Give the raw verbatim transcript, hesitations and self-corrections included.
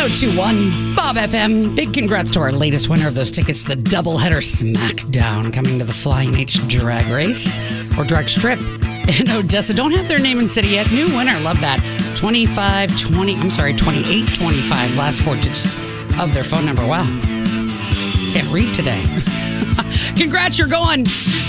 oh two one Bob F M. Big congrats to our latest winner of those tickets to the doubleheader SmackDown coming to the Flying H Drag Race or Drag Strip in Odessa. Don't have their name and city yet. New winner. Love that. twenty-five twenty. I'm sorry, twenty-eight twenty-five. Last four digits of their phone number. Wow. Can't read today. Congrats, you're going.